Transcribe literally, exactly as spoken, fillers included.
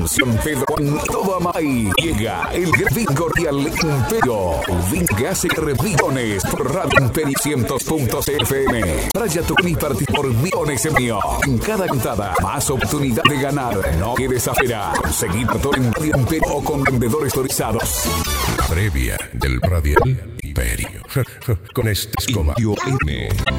San Pedro, Juan, todo Amay. Llega el Bingo Real Imperio. Bingo que hace revisiones por Radio Imperio cientos punto F M. Raya tu y participa por millones en mío. En cada cantada, más oportunidad de ganar. No quieres esperar. Seguir todo en Radio Imperio o con vendedores autorizados. Previa del Radial Imperio. Con este escoba. M.